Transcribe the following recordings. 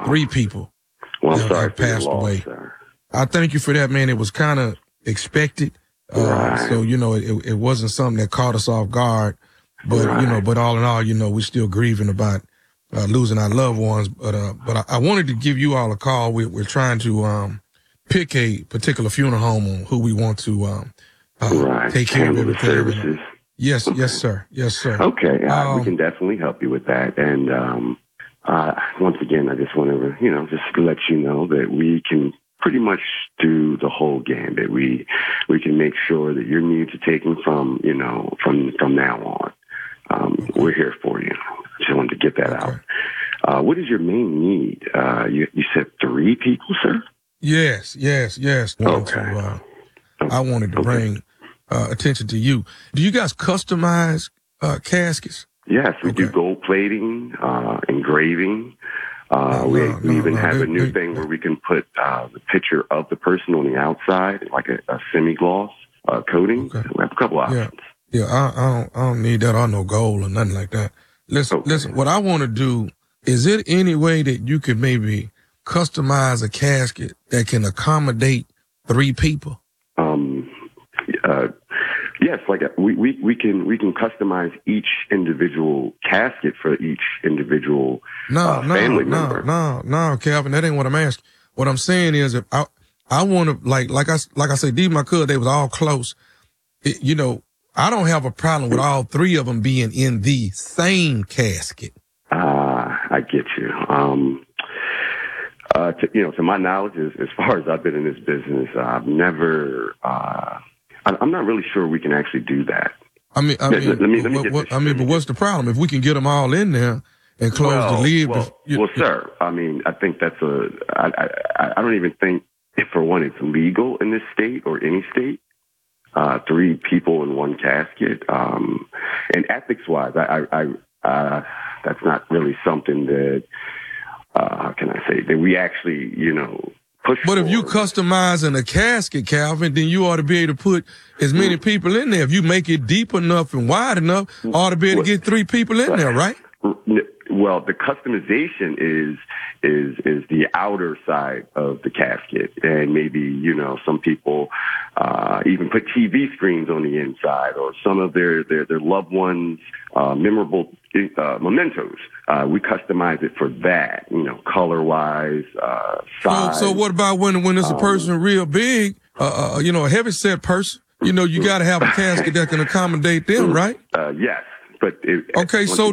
3 people Well, I'm sorry have passed for your loss, away. sir. I thank you for that, man. It was kind of expected. Right. So, it wasn't something that caught us off guard. But, Right. but all in all, we're still grieving about losing our loved ones. But I wanted to give you all a call. We're trying to pick a particular funeral home on who we want to Right. take care of Handle the everything. services. Yes, sir. Yes, sir. Okay, we can definitely help you with that. And once again, I just want to, just let you know that we can pretty much do the whole gambit. We can make sure that your needs are taken from now on. We're here for you. Just wanted to get that out. What is your main need? You said 3 people, sir? Yes. Okay. I wanted to bring attention to you. Do you guys customize caskets? Yes, we do gold plating, engraving. We even have a new thing where we can put the picture of the person on the outside, like a semi-gloss coating. Okay. We have a couple options. Yeah, I don't need that or no gold or nothing like that. Listen, what I want to do, is it any way that you could maybe customize a casket that can accommodate 3 people? Yes, like we can customize each individual casket for each individual family member. No, Calvin, that ain't what I'm asking. What I'm saying is, if I want to, like I said, these my cousins, they was all close. I don't have a problem with all 3 of them being in the same casket. I get you. To my knowledge, as far as I've been in this business, I've never. I'm not really sure we can actually do that. But what's the problem? If we can get them all in there and close the lid. Sir, I think that's I don't even think, if for one, it's legal in this state or any state. 3 people in one casket. And ethics-wise, that's not really something that, how can I say, that we actually, push But for. if you customizing a casket, Calvin, then you ought to be able to put as many people in there. If you make it deep enough and wide enough, ought to be able to get 3 people in there, right? Well, the customization is the outer side of the casket, and maybe some people even put TV screens on the inside, or some of their loved ones' memorable mementos. We customize it for that, color wise, size. So what about when it's a person real big, a heavy set person? You got to have a casket that can accommodate them, right? Yes. But you ought to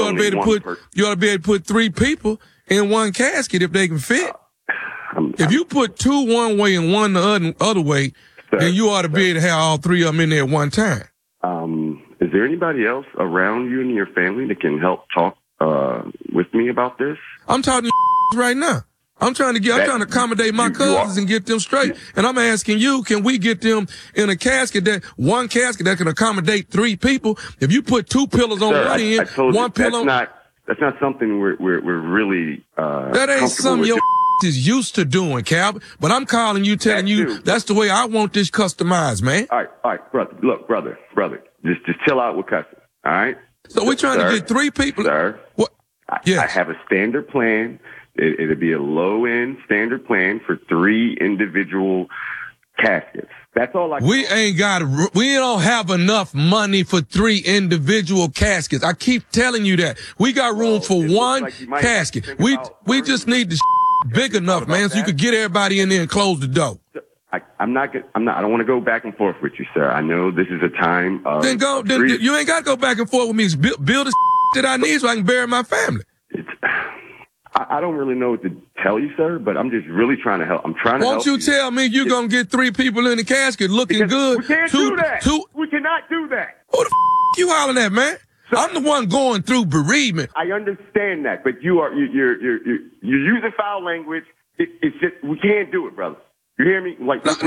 be able to put 3 people in one casket if they can fit. If you put 2 one way and 1 the other way, then you ought to be able to have all 3 of them in there at one time. Is there anybody else around you and your family that can help talk with me about this? I'm talking to right now. I'm trying to accommodate my cousins and get them straight. And I'm asking you, can we get them in a casket one casket that can accommodate 3 people? If you put 2 pillows on one end, one pillow. That's not something we're really, that ain't something your is used to doing, Calvin. But I'm calling you, telling you that's the way I want this customized, man. All right, brother. Look, brother. Just chill out with cussing. All right. So we're trying to get 3 people. Sir. What? Yes. I have a standard plan. It'll be a low-end standard plan for 3 individual caskets. That's all I. We don't have enough money for 3 individual caskets. I keep telling you that. We got room for 1 casket. We just need the big enough, man, so you could get everybody in there and close the door. I don't want to go back and forth with you, sir. I know this is a time of. Then you ain't got to go back and forth with me. Build the that I need so I can bury my family. I don't really know what to tell you, sir, but I'm just really trying to help. I'm trying to help you. Won't you tell me you're going to get 3 people in the casket looking good? We can't do that. We cannot do that. Who the you hollering at, man? So, I'm the one going through bereavement. I understand that, but you're using foul language. It's just, we can't do it, brother. You hear me? Like, hold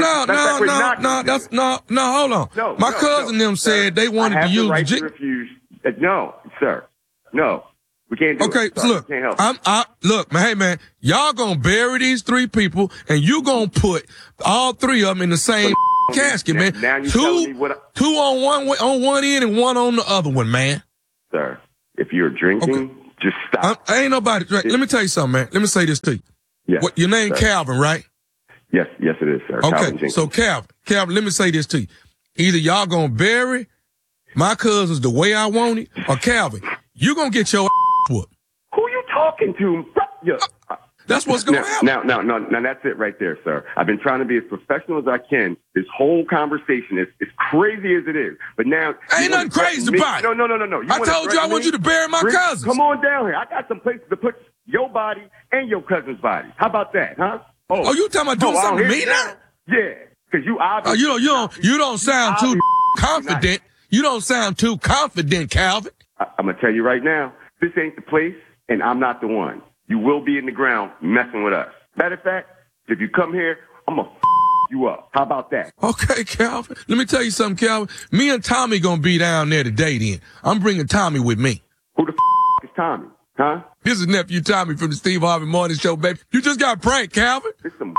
on. My cousin them said they wanted to use the to refuse. No, sir. No. We can't do it. Okay, so look, look, man, hey, man, y'all gonna bury these 3 people, and you gonna put all 3 of them in the same casket, man. Now you 2 telling me on one end and 1 on the other one, man. Sir, if you're drinking Just stop. Ain't nobody. Right, let me tell you something, man. Let me say this to you. Yes, Your name sir. Calvin, right? Yes, it is, sir. Okay, so Calvin, let me say this to you. Either y'all gonna bury my cousins the way I want it, or Calvin, you gonna get your ass whooped. Who you talking to? That's what's gonna happen. Now, that's it right there, sir. I've been trying to be as professional as I can. This whole conversation is as crazy as it is. But now... Ain't nothing crazy about it. No. I told you I want you to bury my cousins. Come on down here. I got some places to put your body and your cousin's body. How about that, huh? Oh, you talking about doing something to me now? Yeah, because you obviously... you don't sound too confident. You don't sound too confident, Calvin. I'm going to tell you right now, this ain't the place, and I'm not the one. You will be in the ground messing with us. Matter of fact, if you come here, I'm going to you up. How about that? Okay, Calvin. Let me tell you something, Calvin. Me and Tommy going to be down there today then. I'm bringing Tommy with me. Who the is Tommy? Huh? This is nephew Tommy from the Steve Harvey Morning Show, baby. You just got pranked, Calvin. This some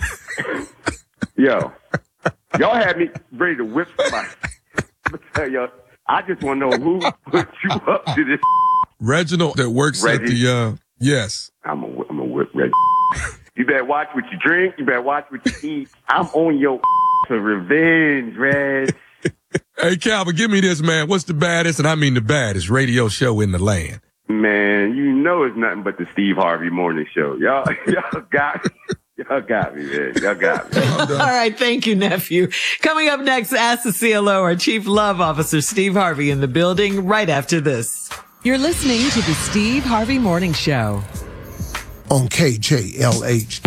Yo, y'all had me ready to whip somebody. I'm going to tell y'all, I just want to know who put you up to this. Reginald that works Reggie. at the, yes. I'm a whip Reggie. You better watch what you drink. You better watch what you eat. I'm on your for revenge, Reg. Hey, Calvin, give me this, man. What's the baddest, and I mean the baddest, radio show in the land? Man, you know it's nothing but the Steve Harvey Morning Show. Y'all got me. Y'all got me, man. Y'all got me. All right. Thank you, nephew. Coming up next, Ask the CLO, our Chief Love Officer, Steve Harvey, in the building right after this. You're listening to the Steve Harvey Morning Show on KJLH